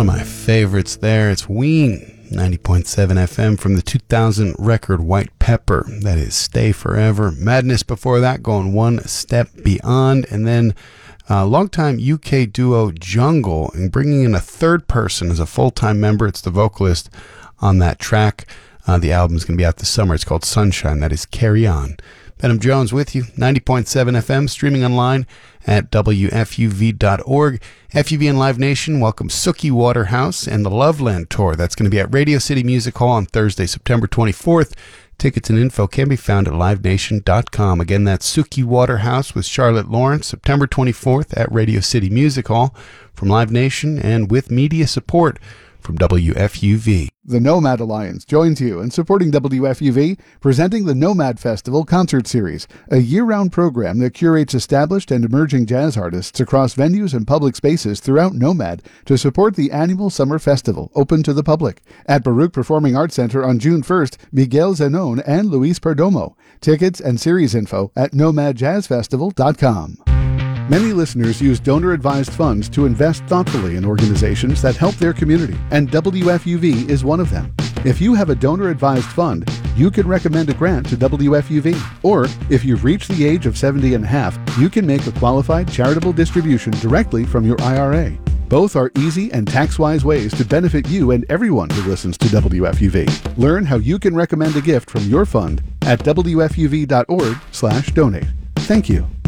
of my favorites there. It's Ween, 90.7 FM from the 2000 record White Pepper. That is Stay Forever. Madness before that, going one step beyond. And then longtime UK duo Jungle, and bringing in a third person as a full-time member. It's the vocalist on that track. The album's going to be out this summer. It's called Sunshine. That is Carry On. Benham Jones with you, 90.7 FM, streaming online at WFUV.org. FUV and Live Nation welcome Suki Waterhouse and the Loveland Tour. That's going to be at Radio City Music Hall on Thursday, September 24th. Tickets and info can be found at livenation.com. Again, that's Suki Waterhouse with Charlotte Lawrence, September 24th at Radio City Music Hall from Live Nation and with media support from WFUV. The Nomad Alliance joins you in supporting WFUV, presenting the Nomad Festival Concert Series, a year-round program that curates established and emerging jazz artists across venues and public spaces throughout Nomad to support the annual summer festival, open to the public. At Baruch Performing Arts Center on June 1st, Miguel Zenon and Luis Perdomo. Tickets and series info at nomadjazzfestival.com. Many listeners use donor-advised funds to invest thoughtfully in organizations that help their community, and WFUV is one of them. If you have a donor-advised fund, you can recommend a grant to WFUV. Or, if you've reached the age of 70 and a half, you can make a qualified charitable distribution directly from your IRA. Both are easy and tax-wise ways to benefit you and everyone who listens to WFUV. Learn how you can recommend a gift from your fund at WFUV.org/donate. Thank you.